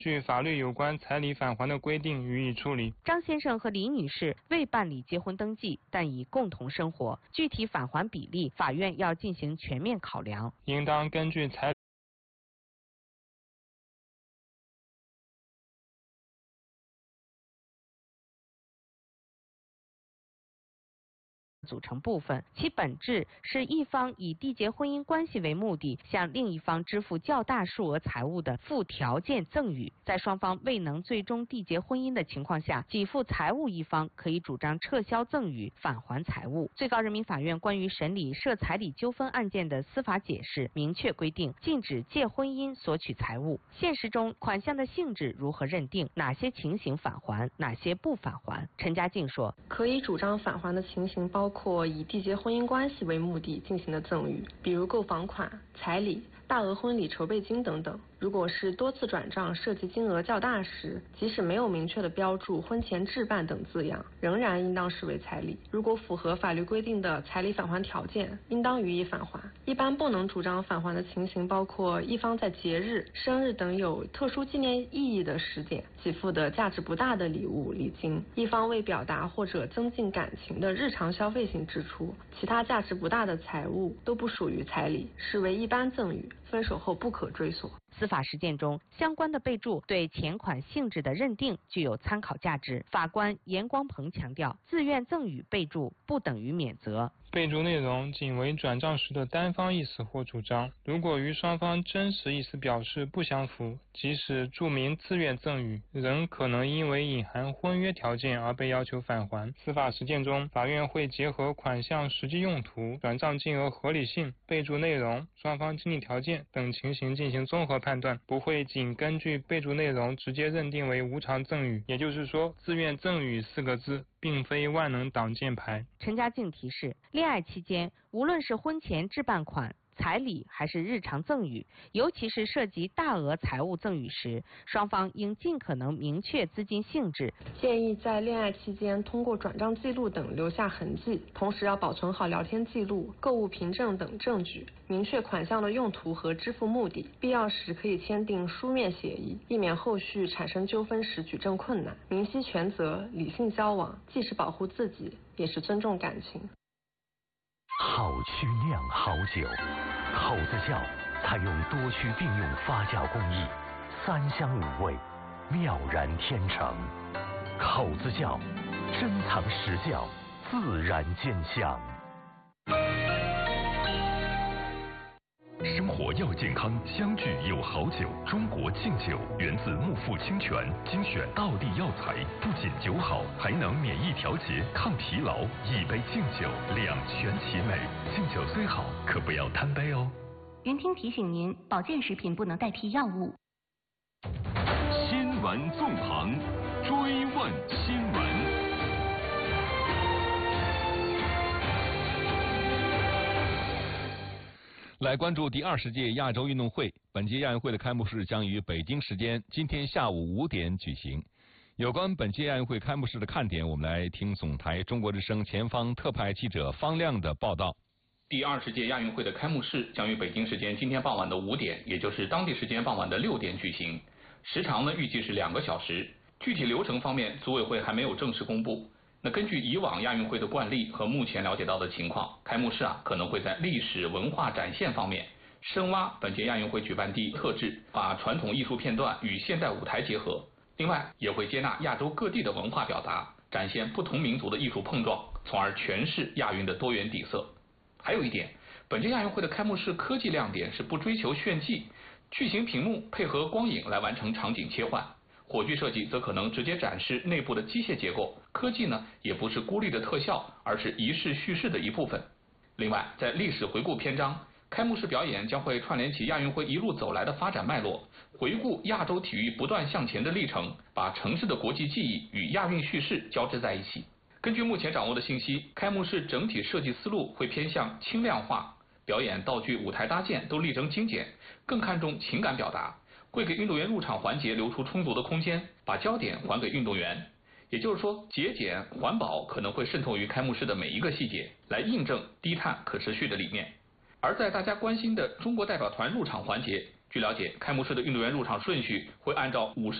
据法律有关彩礼返还的规定予以处理。 张先生和李女士未办理结婚登记，但已共同生活，具体返还比例，法院要进行全面考量。 应当根据彩组成部分，其本质是一方以缔结婚姻关系为目的，向另一方支付较大数额财物的附条件赠与。在双方未能最终缔结婚姻的情况下，给付财物一方可以主张撤销赠与，返还财物。最高人民法院关于审理涉彩礼纠纷案件的司法解释明确规定，禁止借婚姻索取财物。现实中，款项的性质如何认定？哪些情形返还？哪些不返还？陈家静说， 可以主张返还的情形包括以缔结婚姻关系为目的进行的赠与，比如购房款、彩礼、大额婚礼筹备金等等。如果是多次转账涉及金额较大时，即使没有明确的标注婚前置办等字样，仍然应当视为彩礼。如果符合法律规定的彩礼返还条件，应当予以返还。一般不能主张返还的情形包括一方在节日、生日等有特殊纪念意义的时点给付的价值不大的礼物礼金，一方为表达或者增进感情的日常消费性支出，其他价值不大的财物都不属于彩礼，视为一般赠与，分手后不可追索。 司法实践中，相关的备注对钱款性质的认定具有参考价值。法官严光鹏强调，自愿赠与备注不等于免责。 备注内容仅为转账时的单方意思或主张，如果与双方真实意思表示不相符，即使注明自愿赠与，仍可能因为隐含婚约条件而被要求返还。司法实践中，法院会结合款项实际用途、转账金额合理性、备注内容、双方经济条件等情形进行综合判断，不会仅根据备注内容直接认定为无偿赠与。也就是说，自愿赠与4个字并非万能挡箭牌。 陈家静提示，恋爱期间，无论是婚前置办款、彩礼还是日常赠与，尤其是涉及大额财物赠与时，双方应尽可能明确资金性质。 建议在恋爱期间通过转账记录等留下痕迹，同时要保存好聊天记录、购物凭证等证据，明确款项的用途和支付目的，必要时可以签订书面协议，避免后续产生纠纷时举证困难。明晰权责，理性交往，既是保护自己，也是尊重感情。 好曲酿好酒，口子窖采用多区并用发酵工艺，3香5味，妙然天成。口子窖珍藏实窖，自然见香。 生活要健康，相聚有好酒。中国劲酒源自木富清泉，精选道地药材，不仅酒好，还能免疫调节、抗疲劳。一杯劲酒，两全其美。劲酒虽好，可不要贪杯哦。 云听提醒您，保健食品不能代替药物。 新闻纵横，追问新闻。 来关注第20届亚洲运动会，本届亚运会的开幕式将于北京时间今天下午5点举行。有关本届亚运会开幕式的看点，我们来听总台中国之声前方特派记者方亮的报道。 第20届亚运会的开幕式将于北京时间今天傍晚的5点，也就是当地时间傍晚的6点举行。时长呢预计是2个小时。具体流程方面，组委会还没有正式公布。那根据以往亚运会的惯例和目前了解到的情况，开幕式可能会在历史文化展现方面深挖本届亚运会举办地特质，把传统艺术片段与现代舞台结合。另外也会接纳亚洲各地的文化表达，展现不同民族的艺术碰撞，从而诠释亚运的多元底色。还有一点，本届亚运会的开幕式科技亮点是不追求炫技，巨型屏幕配合光影来完成场景切换。火炬设计则可能直接展示内部的机械结构，科技呢也不是孤立的特效，而是仪式叙事的一部分。另外，在历史回顾篇章，开幕式表演将会串联起亚运会一路走来的发展脉络，回顾亚洲体育不断向前的历程，把城市的国际记忆与亚运叙事交织在一起。根据目前掌握的信息，开幕式整体设计思路会偏向轻量化，表演道具、舞台搭建都力争精简，更看重情感表达。会给运动员入场环节留出充足的空间，把焦点还给运动员。也就是说，节俭环保可能会渗透于开幕式的每一个细节，来印证低碳可持续的理念。而在大家关心的中国代表团入场环节， 据了解，开幕式的运动员入场顺序会按照50